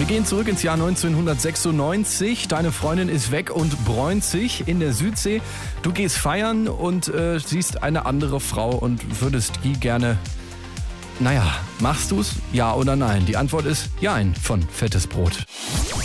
Wir gehen zurück ins Jahr 1996. Deine Freundin ist weg und bräunt sich in der Südsee. Du gehst feiern und siehst eine andere Frau und würdest die gerne... Naja, machst du's? Ja oder nein? Die Antwort ist Jein von Fettes Brot.